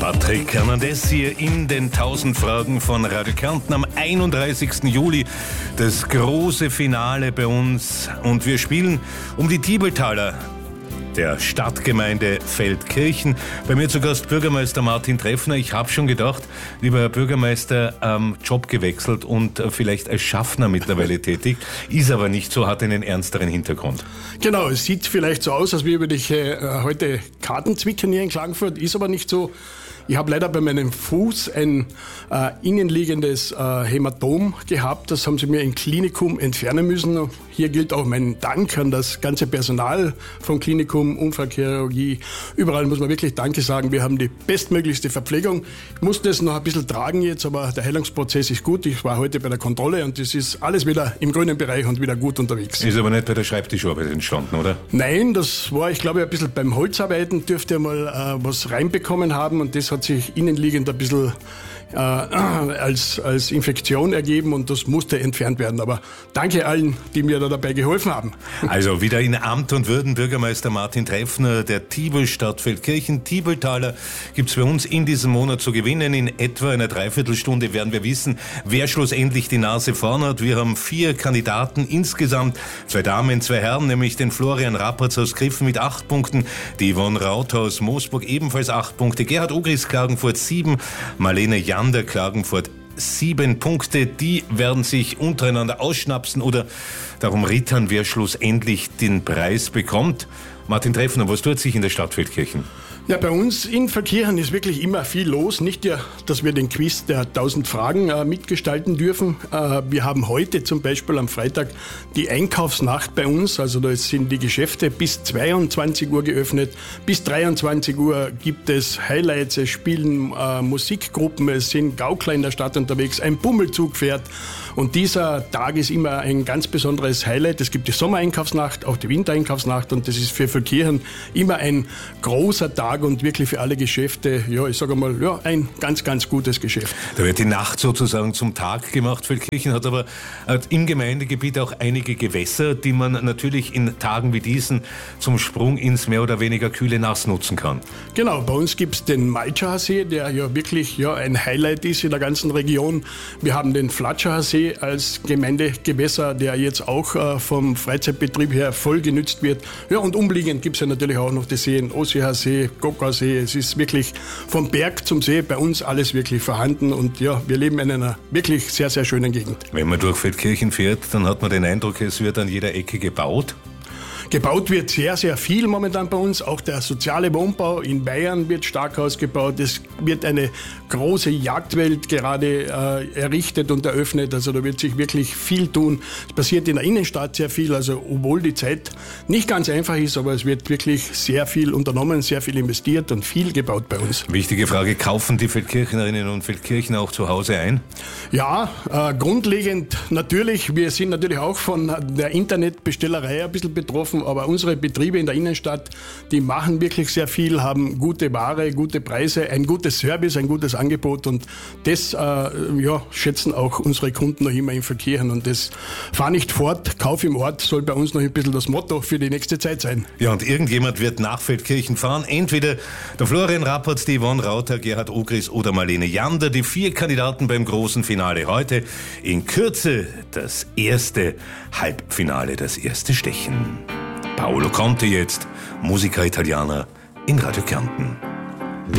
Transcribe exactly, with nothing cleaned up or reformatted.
Patrick Hernandez hier in den tausend Fragen von Radio Kärnten am einunddreißigsten Juli. Das große Finale bei uns und wir spielen um die Tiebeltaler der Stadtgemeinde Feldkirchen. Bei mir zu Gast Bürgermeister Martin Treffner. Ich habe schon gedacht, lieber Herr Bürgermeister, ähm, Job gewechselt und äh, vielleicht als Schaffner mittlerweile tätig. Ist aber nicht so, hat einen ernsteren Hintergrund. Genau, es sieht vielleicht so aus, als würde ich äh, heute Karten zwicken hier in Klagenfurt, ist aber nicht so. Ich habe leider bei meinem Fuß ein äh, innenliegendes äh, Hämatom gehabt. Das haben sie mir im Klinikum entfernen müssen. Hier gilt auch mein Dank an das ganze Personal vom Klinikum, Unfallchirurgie. Überall muss man wirklich Danke sagen. Wir haben die bestmöglichste Verpflegung. Ich musste es noch ein bisschen tragen jetzt, aber der Heilungsprozess ist gut. Ich war heute bei der Kontrolle und es ist alles wieder im grünen Bereich und wieder gut unterwegs. Ist aber nicht bei der Schreibtischarbeit entstanden, oder? Nein, das war, ich glaube, ein bisschen beim Holzarbeiten dürfte ich mal äh, was reinbekommen haben und das hat sich innenliegend ein bisschen äh, als, als Infektion ergeben und das musste entfernt werden. Aber danke allen, die mir da dabei geholfen haben. Also wieder in Amt und Würden Bürgermeister Martin Treffner der Tiebelstadt Feldkirchen. Tiebeltaler gibt es bei uns in diesem Monat zu gewinnen. In etwa einer Dreiviertelstunde werden wir wissen, wer schlussendlich die Nase vorn hat. Wir haben vier Kandidaten insgesamt, zwei Damen, zwei Herren, nämlich den Florian Rappertz aus Griffen mit acht Punkten, die Yvonne Rauter aus Moosburg ebenfalls acht Punkte, Gerhard Ogris Klagenfurt sieben, Marlene Jander Klagenfurt sieben Punkte. Die werden sich untereinander ausschnapsen oder darum rittern, wer schlussendlich den Preis bekommt. Martin Treffner, was tut sich in der Stadt Feldkirchen? Ja, bei uns in Feldkirchen ist wirklich immer viel los. Nicht ja, dass wir den Quiz der tausend Fragen äh, mitgestalten dürfen. Äh, wir haben heute zum Beispiel am Freitag die Einkaufsnacht bei uns. Also da sind die Geschäfte bis zweiundzwanzig Uhr geöffnet. Bis dreiundzwanzig Uhr gibt es Highlights, es spielen äh, Musikgruppen, es sind Gaukler in der Stadt unterwegs, ein Bummelzug fährt. Und dieser Tag ist immer ein ganz besonderes Highlight. Es gibt die Sommereinkaufsnacht, auch die Wintereinkaufsnacht und das ist für Feldkirchen immer ein großer Tag und wirklich für alle Geschäfte, ja, ich sage mal, ja, ein ganz, ganz gutes Geschäft. Da wird die Nacht sozusagen zum Tag gemacht. Feldkirchen hat aber hat im Gemeindegebiet auch einige Gewässer, die man natürlich in Tagen wie diesen zum Sprung ins mehr oder weniger kühle Nass nutzen kann. Genau, bei uns gibt es den Malchacher See, der ja wirklich ja, ein Highlight ist in der ganzen Region. Wir haben den Flatschacher See als Gemeindegewässer, der jetzt auch äh, vom Freizeitbetrieb her voll genützt wird. Ja, und umliegend gibt es ja natürlich auch noch die Seen, Ossiacher See, Gockersee. Es ist wirklich vom Berg zum See bei uns alles wirklich vorhanden und ja, wir leben in einer wirklich sehr, sehr schönen Gegend. Wenn man durch Feldkirchen fährt, dann hat man den Eindruck, es wird an jeder Ecke gebaut. Gebaut wird sehr, sehr viel momentan bei uns. Auch der soziale Wohnbau in Bayern wird stark ausgebaut. Es wird eine große Jagdwelt gerade äh, errichtet und eröffnet. Also da wird sich wirklich viel tun. Es passiert in der Innenstadt sehr viel. Also obwohl die Zeit nicht ganz einfach ist, aber es wird wirklich sehr viel unternommen, sehr viel investiert und viel gebaut bei uns. Wichtige Frage, kaufen die Feldkirchnerinnen und Feldkirchner auch zu Hause ein? Ja, äh, grundlegend natürlich. Wir sind natürlich auch von der Internetbestellerei ein bisschen betroffen. Aber unsere Betriebe in der Innenstadt, die machen wirklich sehr viel, haben gute Ware, gute Preise, ein gutes Service, ein gutes Angebot und das äh, ja, schätzen auch unsere Kunden noch immer in Feldkirchen und das fahr nicht fort, Kauf im Ort soll bei uns noch ein bisschen das Motto für die nächste Zeit sein. Ja, und irgendjemand wird nach Feldkirchen fahren, entweder der Florian Rappertz, die Yvonne Rauter, Gerhard Ogris oder Marlene Jander, die vier Kandidaten beim großen Finale heute. In Kürze das erste Halbfinale, das erste Stechen. Paolo Conte jetzt, Musica Italiana in Radio Kärnten.